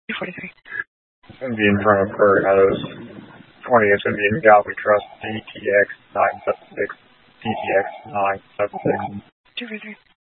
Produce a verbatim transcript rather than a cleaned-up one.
forty-three. Indian Toronto Prairie Meadows, twentieth Indian Gallery Trust, D T X nine seven six, D T X nine seven six. two forty-three.